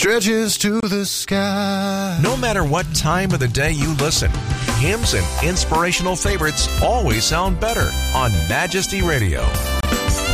stretches to the sky. No matter what time of the day you listen, hymns and inspirational favorites always sound better on Majesty Radio.